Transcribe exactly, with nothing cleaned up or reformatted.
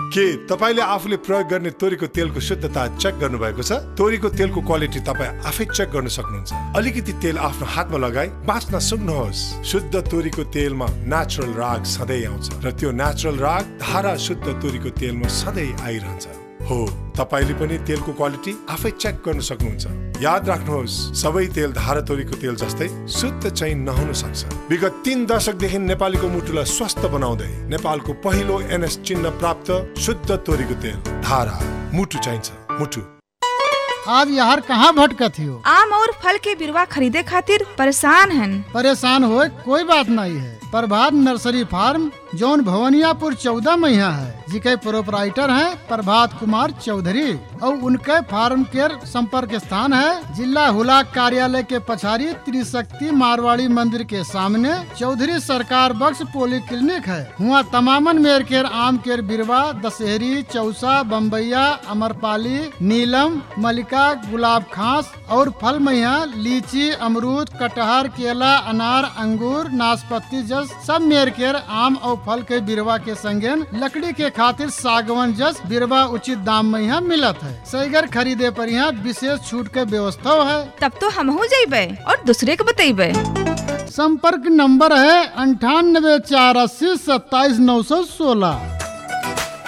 के तपाईले आफूले प्रयोग गर्ने तोरीको तेलको शुद्धता चेक गर्नुभएको छ? तोरीको तेलको क्वालिटी तपाईँ आफै चेक गर्न सक्नुहुन्छ। अलिकति तेल आफ्नो हातमा लगाई बाँच्न सक्नुहोस्। शुद्ध तोरीको तेलमा नेचुरल राग सधैँ आउँछ र त्यो नेचुरल राग धारा शुद्ध तोरीको तेलमा सधैँ आइरहन्छ। हो, तपाईले पनि तेलको क्वालिटी आफै चेक गर्न सक्नुहुन्छ। याद राख्नुहोस्, सबै तेल धारा तोरीको तेल जस्तै शुद्ध चाहिँ नहुन सक्छ। विगत तीन दशकदेखि नेपालीको मुटुलाई स्वस्थ बनाउँदै नेपालको पहिलो एनएस चिन्ह प्राप्त शुद्ध तोरीको तेल धारा। मुटु चाहिन्छ, मुटु। आज यार कहाँ भटकत हो? आम और फल के बिरवा खरीदे खातिर परेशान हैं। परेशान हो कोई बात नहीं है। प्रभात नर्सरी फार्म जौन भवनियापुर चौदह में है, जिके प्रोपराइटर हैं प्रभात कुमार चौधरी और उनके फार्म केयर संपर्क स्थान है जिला हुलाक कार्यालय के पछाड़ी त्रिशक्ति मारवाड़ी मंदिर के सामने चौधरी सरकार बख्श पोली क्लिनिक है। हुआ तमामन मेर केयर आम केयर बिरवा दशहरी चौसा बम्बैया अमरपाली नीलम मलिका गुलाब खास और फल मैया लीची अमरूद कटहर केला अनार अंगूर नाशपाती जस सब मेर केयर आम और फल के बिरवा के संगेन लकड़ी के खातिर सागवन जस बिरवा उचित दाम में यहाँ मिलत है। सैगर खरीदे पर यहाँ विशेष छूट के व्यवस्था है। तब तो हम हो जाइबे और दूसरे को बतेबे। संपर्क नंबर है अंठानबे चार अस्सी सत्ताईस नौ सौ सोलह।